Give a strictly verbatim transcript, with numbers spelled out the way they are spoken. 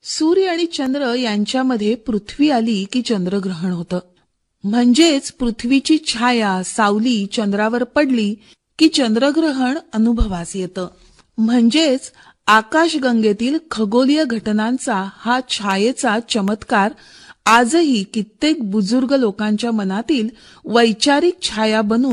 सूर्य आणि चंद्र यांच्यामध्ये पृथ्वी आली की चंद्रग्रहण होतं. म्हणजेच पृथ्वीची छाया सावली चंद्रावर पडली की चंद्रग्रहण अनुभवास येतं. म्हणजेच आकाशगंगेतील खगोलीय घटनांचा हा छायेचा चमत्कार आजही कित्येक बुजुर्ग लोकांच्या मनातील वैचारिक छाया बनून